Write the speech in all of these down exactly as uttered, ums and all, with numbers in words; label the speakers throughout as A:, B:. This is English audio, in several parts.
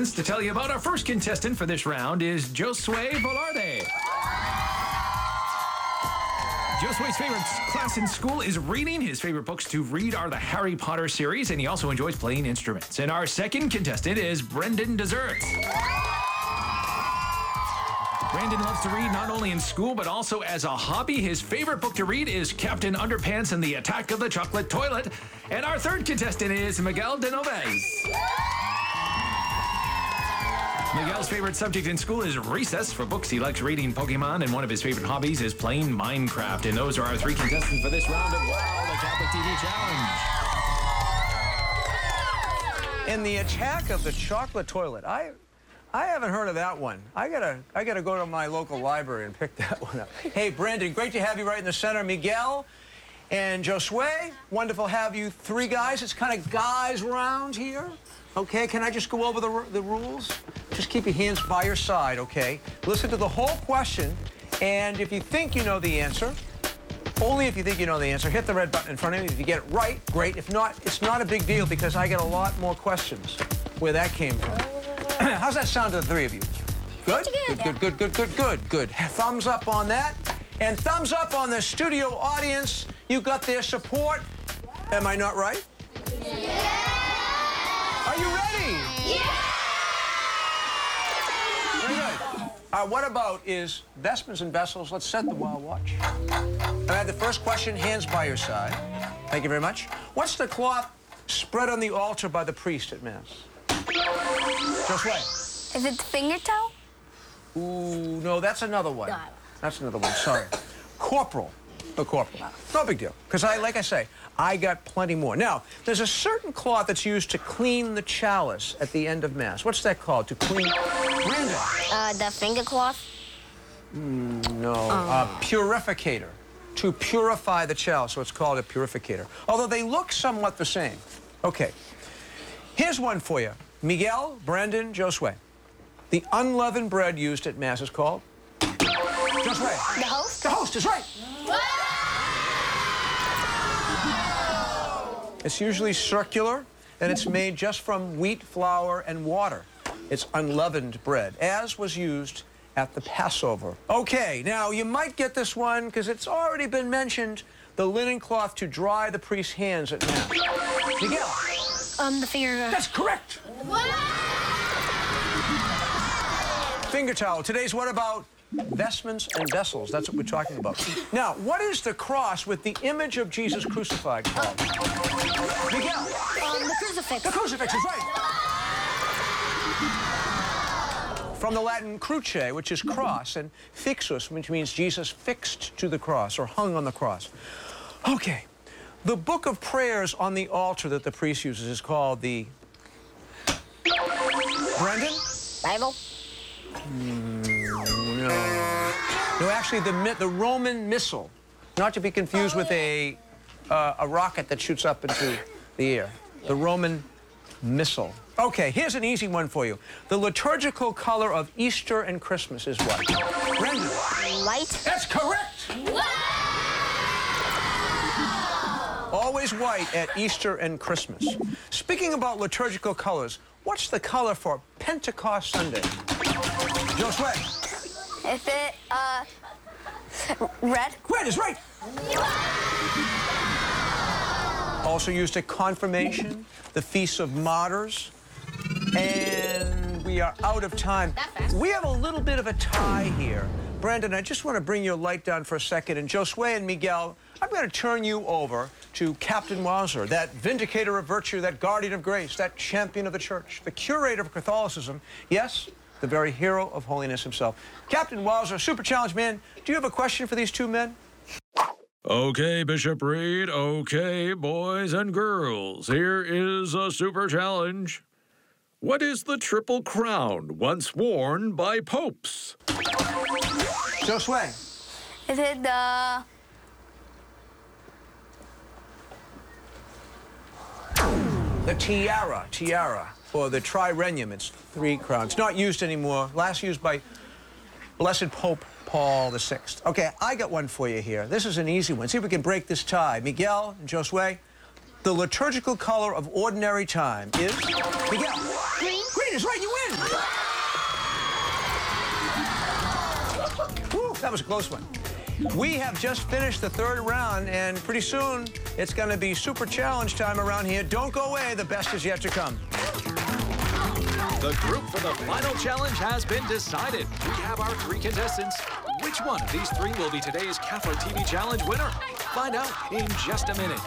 A: contestants to tell you about. Our first contestant for this round is Josue Velarde. Josue's favorite class in school is reading. His favorite books to read are the Harry Potter series, and he also enjoys playing instruments. And our second contestant is Brendan Desserts. Brandon loves to read not only in school, but also as a hobby. His favorite book to read is Captain Underpants and the Attack of the Chocolate Toilet. And our third contestant is Miguel de Noves. Miguel's favorite subject in school is recess. For books, he likes reading Pokemon, and one of his favorite hobbies is playing Minecraft. And those are our three contestants for this round of Wow, the Catholic T V Challenge.
B: In the Attack of the Chocolate Toilet, I... I haven't heard of that one. I gotta, I gotta go to my local library and pick that one up. Hey, Brandon, great to have you right in the center. Miguel and Josue, wonderful to have you three guys. It's kind of guys round here. Okay, can I just go over the, the rules? Just keep your hands by your side, okay? Listen to the whole question, and if you think you know the answer, only if you think you know the answer, hit the red button in front of you. If you get it right, great. If not, it's not a big deal because I get a lot more questions where that came from. How's that sound to the three of you? Good? Good, good, good, good, good, good, good. Thumbs up on that. And thumbs up on the studio audience. You got their support. Am I not right?
C: Yeah!
B: Are you ready?
C: Yeah!
B: Very good. Uh, what about is vestments and vessels? Let's set the Wild Watch. I had the first question, hands by your side. Thank you very much. What's the cloth spread on the altar by the priest at Mass? Josue.
C: Is it the finger towel?
B: Ooh, no, that's another one.
C: No.
B: That's another one, sorry. Corporal. The corporal. No big deal. Because I, like I say, I got plenty more. Now, there's a certain cloth that's used to clean the chalice at the end of Mass. What's that called? To clean... Brandon.
C: Uh, the finger cloth?
B: Mm, no. Uh, purificator. To purify the chalice, so it's called a purificator. Although they look somewhat the same. Okay. Here's one for you. Miguel, Brandon, Josue. The unleavened bread used at Mass is called? Josue.
C: The host?
B: The host is right. It's usually circular, and it's made just from wheat flour and water. It's unleavened bread, as was used at the Passover. Okay, now you might get this one because it's already been mentioned, the linen cloth to dry the priest's hands at Mass. Miguel.
C: Um, the finger...
B: That's correct. Finger towel. Today's What About Vestments and Vessels. That's what we're talking about. Now, what is the cross with the image of Jesus crucified called? Miguel.
C: Um, the crucifix.
B: The crucifix is right. From the Latin cruce, which is cross, and fixus, which means Jesus fixed to the cross or hung on the cross. Okay. The book of prayers on the altar that the priest uses is called the... Brendan?
C: Bible?
B: Mm, no. No, actually, the, the Roman Missal. Not to be confused with a, uh, a rocket that shoots up into the air. The Roman Missal. Okay, here's an easy one for you. The liturgical color of Easter and Christmas is what? Brendan?
C: Light?
B: That's correct! Always white at Easter and Christmas. Speaking about liturgical colors, what's the color for Pentecost Sunday? Josue.
C: Is it, uh, red?
B: Red is right. Also used at confirmation, the Feast of Martyrs, and we are out of time.
C: That fast?
B: We have a little bit of a tie here. Brandon, I just want to bring your light down for a second, and Josue and Miguel, I'm going to turn you over to Captain Wowzer, that vindicator of virtue, that guardian of grace, that champion of the church, the curator of Catholicism, yes, the very hero of holiness himself. Captain Wowzer, Super Challenge man, do you have a question for these two men?
A: Okay, Bishop Reed. Okay, boys and girls. Here is a super challenge. What is the triple crown once worn by popes?
B: Josue.
C: Is it the...
B: The tiara, tiara, or the trirenium. It's three crowns. Not used anymore. Last used by Blessed Pope Paul the Sixth. Okay, I got one for you here. This is an easy one. See if we can break this tie. Miguel and Josue, the liturgical color of ordinary time is... Miguel.
C: Green?
B: Green is right, you win. Whew, that was a close one. We have just finished the third round, and pretty soon it's going to be super challenge time around here. Don't go away. The best is yet to come.
D: The group for the final challenge has been decided. We have our three contestants. Which one of these three will be today's Catholic T V Challenge winner? Find out in just a minute.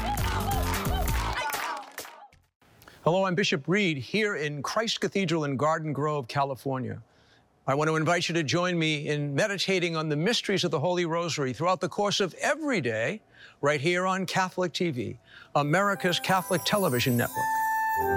B: Hello, I'm Bishop Reed here in Christ Cathedral in Garden Grove, California. I want to invite you to join me in meditating on the mysteries of the Holy Rosary throughout the course of every day, right here on Catholic T V, America's Catholic Television Network.